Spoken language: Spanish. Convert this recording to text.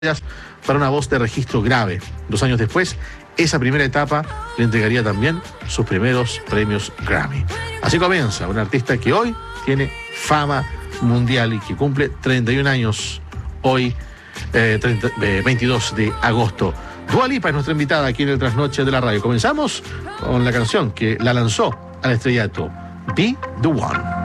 para una voz de registro grave. 2 años después, esa primera etapa le entregaría también sus primeros premios Grammy. Así comienza un artista que hoy tiene fama mundial y que cumple 31 años hoy, 22 de agosto. Dua Lipa es nuestra invitada aquí en el Trasnoche de la Radio. Comenzamos con la canción que la lanzó al estrellato, Be The One.